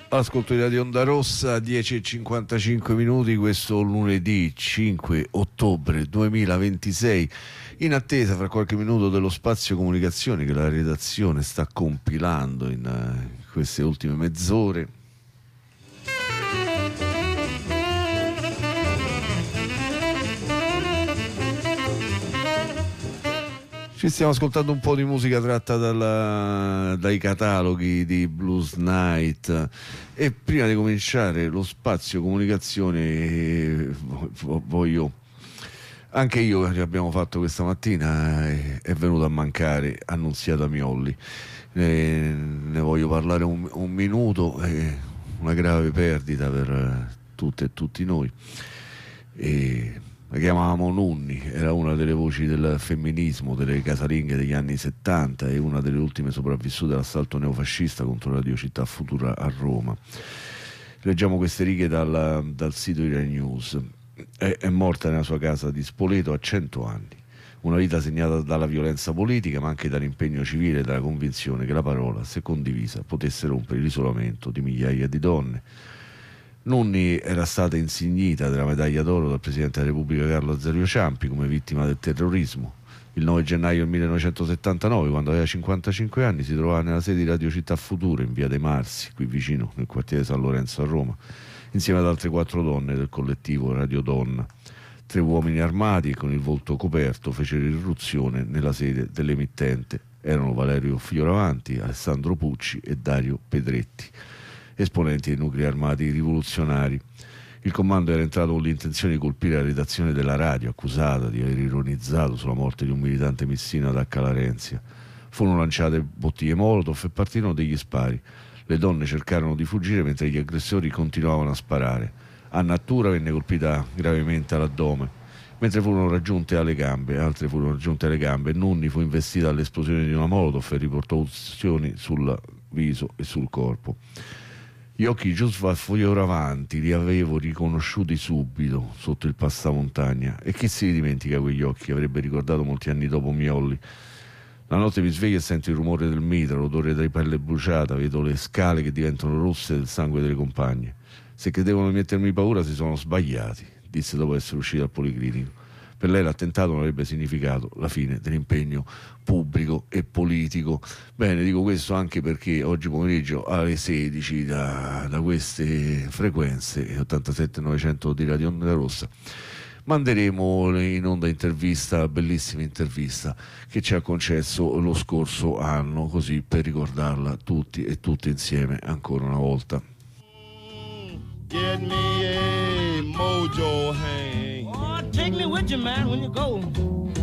Ascolto di Radio Onda Rossa, 10:55 minuti, questo lunedì 5 ottobre 2026, in attesa fra qualche minuto dello spazio comunicazioni che la redazione sta compilando in queste ultime mezz'ore. Ci stiamo ascoltando un po' di musica tratta dai cataloghi di Blues Night, e prima di cominciare lo spazio comunicazione voglio, anche io che abbiamo fatto questa mattina, è venuta a mancare Annunziata Miolli, ne voglio parlare un minuto, è una grave perdita per tutte e tutti noi. La chiamavamo Nunni, era una delle voci del femminismo, delle casalinghe degli anni 70 e una delle ultime sopravvissute all'assalto neofascista contro Radio Città Futura a Roma. Leggiamo queste righe dal sito Rai News. È morta nella sua casa di Spoleto a 100 anni. Una vita segnata dalla violenza politica, ma anche dall'impegno civile e dalla convinzione che la parola, se condivisa, potesse rompere l'isolamento di migliaia di donne. Nunni era stata insignita della medaglia d'oro dal Presidente della Repubblica Carlo Azeglio Ciampi come vittima del terrorismo. Il 9 gennaio del 1979, quando aveva 55 anni, si trovava nella sede di Radio Città Futura in via dei Marsi, qui vicino, nel quartiere San Lorenzo a Roma, insieme ad altre 4 donne del collettivo Radio Donna. 3 uomini armati e con il volto coperto fecero irruzione nella sede dell'emittente. Erano Valerio Fioravanti, Alessandro Pucci e Dario Pedretti, esponenti dei nuclei armati rivoluzionari. Il comando era entrato con l'intenzione di colpire la redazione della radio, accusata di aver ironizzato sulla morte di un militante messino ad Accalarenzia. Furono lanciate bottiglie Molotov e partirono degli spari. Le donne cercarono di fuggire mentre gli aggressori continuavano a sparare. Anna Attura venne colpita gravemente all'addome, mentre furono raggiunte alle gambe. Altre furono raggiunte alle gambe. Nunni fu investita dall'esplosione di una Molotov e riportò ustioni sul viso e sul corpo. Gli occhi di Giusva Fioravanti li avevo riconosciuti subito sotto il passamontagna, e chi si dimentica quegli occhi? Avrebbe ricordato molti anni dopo Miolli. La notte mi sveglio e sento il rumore del mitra, l'odore di pelle bruciata, vedo le scale che diventano rosse del sangue delle compagne. Se credevano di mettermi paura si sono sbagliati, disse dopo essere uscito dal policlinico. Per lei l'attentato non avrebbe significato la fine dell'impegno pubblico e politico. Bene, dico questo anche perché oggi pomeriggio alle 16 da queste frequenze 87-900 di Radio Onda Rossa manderemo in onda intervista, bellissima intervista che ci ha concesso lo scorso anno, così per ricordarla tutti e tutte insieme ancora una volta. Get me a mojo hang. Oh, take me with you, man, when you go.